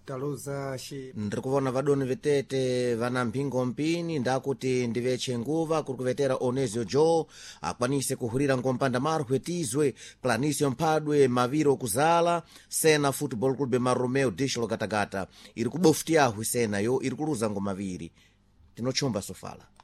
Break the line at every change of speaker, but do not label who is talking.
taluza shi
ndikuvona vadoni vetete vana mpingo mpini ndakuti ndiveche nguva kuri kuvetera Onesio Joe akwanise kuhurira ngompanda marhwetizwe Planisio Mphadwe maviro kuzala Sena Football Club Maromeo Dishlo Katagata iri kubofutiyahu senayo iri kuluza ngomaviri tinochomba sofala